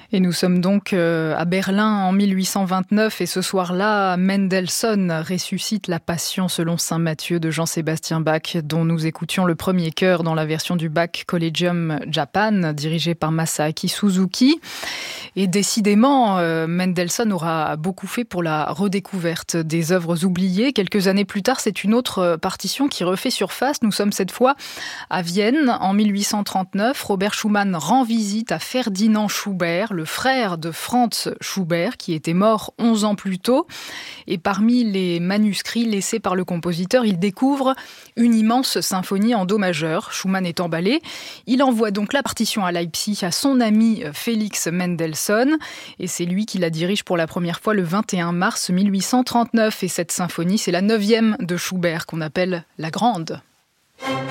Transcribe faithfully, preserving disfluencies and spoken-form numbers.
Et nous sommes donc à Berlin en mille huit cent vingt-neuf et ce soir-là, Mendelssohn ressuscite la Passion selon saint Matthieu de Jean-Sébastien Bach, dont nous écoutions le premier chœur dans la version du Bach Collegium Japan, dirigée par Masaaki Suzuki. Et décidément, Mendelssohn aura beaucoup fait pour la redécouverte des œuvres oubliées. Quelques années plus tard, c'est une autre partition qui refait surface. Nous sommes cette fois à Vienne en mille huit cent trente-neuf. Robert Schumann rend visite à Ferdinand Schubert, le frère de Franz Schubert, qui était mort onze ans plus tôt. Et parmi les manuscrits laissés par le compositeur, il découvre une immense symphonie en do majeur. Schumann est emballé. Il envoie donc la partition à Leipzig à son ami Félix Mendelssohn. Et c'est lui qui la dirige pour la première fois le vingt et un mars mille huit cent trente-neuf. Et cette symphonie, c'est la neuvième de Schubert qu'on appelle la Grande.